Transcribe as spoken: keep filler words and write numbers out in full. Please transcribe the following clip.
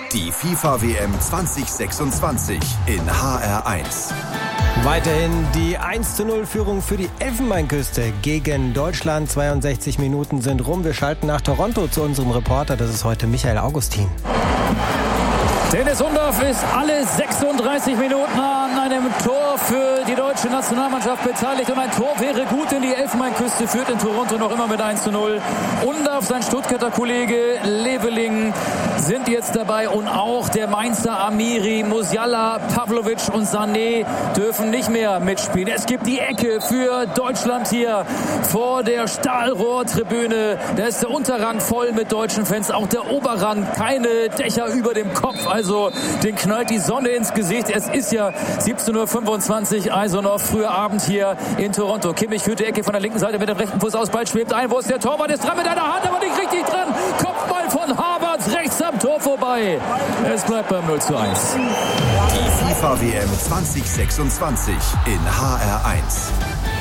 Die FIFA-W M zwanzig sechsundzwanzig in H R eins. Weiterhin die eins zu null Führung für die Elfenbeinküste gegen Deutschland. zweiundsechzig Minuten sind rum. Wir schalten nach Toronto zu unserem Reporter. Das ist heute Michael Augustin. Dennis Undaff ist alle sechsunddreißig Minuten an einem Tor für die deutsche Nationalmannschaft beteiligt. Und ein Tor wäre gut, denn die Elfenbeinküste führt in Toronto noch immer mit eins zu null. Undaff, sein Stuttgarter Kollege Leveling sind jetzt dabei. Und auch der Mainzer Amiri, Musiala, Pavlovic und Sané dürfen nicht mehr mitspielen. Es gibt die Ecke für Deutschland hier vor der Stahlrohrtribüne. Da ist der Unterrang voll mit deutschen Fans. Auch der Oberrang, keine Dächer über dem Kopf. Also den knallt die Sonne ins Gesicht. Es ist ja siebzehn Uhr fünfundzwanzig, also noch früher Abend hier in Toronto. Kimmich führt die Ecke von der linken Seite mit dem rechten Fuß aus. Ball schwebt ein. Wo ist der Torwart? Ist dran mit einer Hand, aber nicht richtig dran. Kopfball von Havertz rechts am Tor vorbei. Es bleibt beim null zu eins. Die FIFA-W M zwanzig sechsundzwanzig in H R eins.